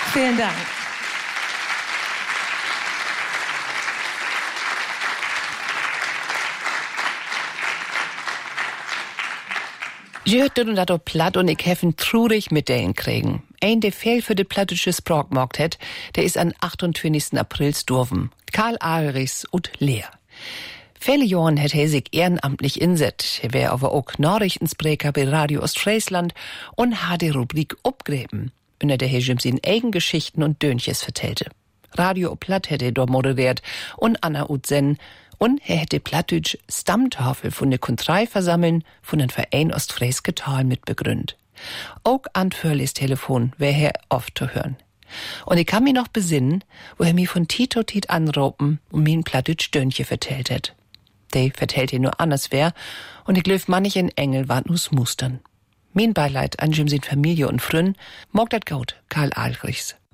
Vielen Dank. Je hört dat op platt und ich heffen trurig mit denen kriegen. Ein der Fehl für de plattische Sprachmarkt hat, der ist am 28. April gestorben. Karl Ahlrichs und Leer. Viele Jahren hat er sich ehrenamtlich inset. Er wär aber auch Nachrichtensprecher bei Radio Ostfriesland und hat die Rubrik abgräben, unter der er ihm seine eigenen Geschichten und Dönches vertellte. Radio Platt hätte er dort moderiert und Anna Utsen. Und er hätte Plattdeutsch Stammtafel von der Kontrei versammeln von den Verein Ostfrieske Tal mit begründet. Auch an Förlis Telefon wär er oft zu hören. Und ich kann mich noch besinnen, wo er mir von Tito Tit anraupen und mir ein Plattdeutsch Dönche vertellt hat. Der vertellt ihr nur anders wär, und ich glaub manchen Engel waren nus Mustern. Mein Beileid an Jim sin Familie und Frünn, mag dat gaut, Karl Ahlrichs.